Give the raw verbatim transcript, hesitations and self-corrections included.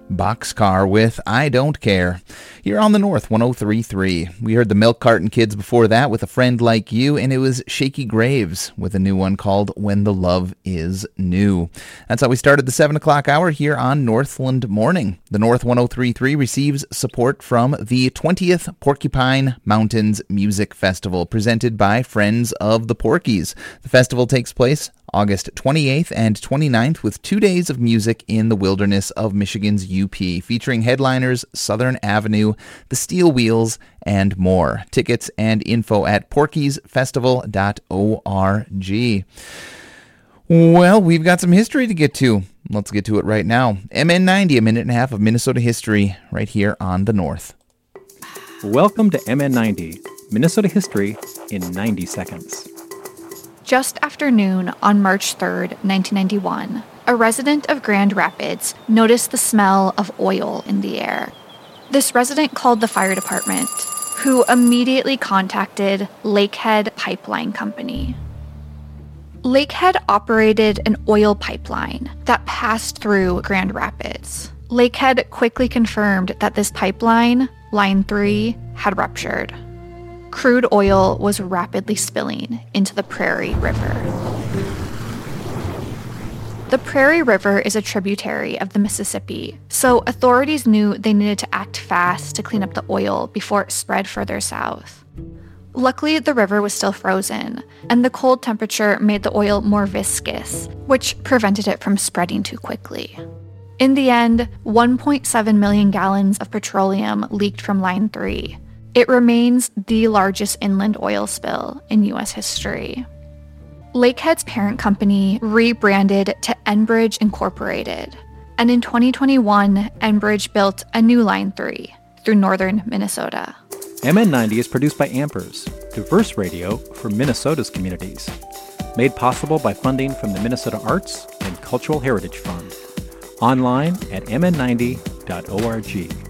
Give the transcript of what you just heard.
Boxcar with I Don't Care. You're on the North one oh three point three. We heard the Milk Carton Kids before that with A Friend Like You, and it was Shaky Graves with a new one called When the Love Is New. That's how we started the seven o'clock hour here on Northland Morning. The North one oh three point three receives support from the twentieth Porcupine Mountains Music Festival, presented by Friends of the Porkies. The festival takes place August twenty-eighth and twenty-ninth with two days of music in the wilderness of Michigan's U P, featuring headliners Southern Avenue, the Steel Wheels, and more. Tickets and info at porkies festival dot org. Well, we've got some history to get to. Let's get to it right now. M N ninety, a minute and a half of Minnesota history right here on the North. Welcome to M N ninety, Minnesota history in ninety seconds. Just after noon on March third, nineteen ninety-one, a resident of Grand Rapids noticed the smell of oil in the air. This resident called the fire department, who immediately contacted Lakehead Pipeline Company. Lakehead operated an oil pipeline that passed through Grand Rapids. Lakehead quickly confirmed that this pipeline, Line three, had ruptured. Crude oil was rapidly spilling into the Prairie River. The Prairie River is a tributary of the Mississippi, so authorities knew they needed to act fast to clean up the oil before it spread further south. Luckily, the river was still frozen, and the cold temperature made the oil more viscous, which prevented it from spreading too quickly. In the end, one point seven million gallons of petroleum leaked from Line three. It remains the largest inland oil spill in U S history. Lakehead's parent company rebranded to Enbridge Incorporated, and in twenty twenty-one, Enbridge built a new Line three through northern Minnesota. M N ninety is produced by Ampers, diverse radio for Minnesota's communities. Made possible by funding from the Minnesota Arts and Cultural Heritage Fund. Online at m n ninety dot org.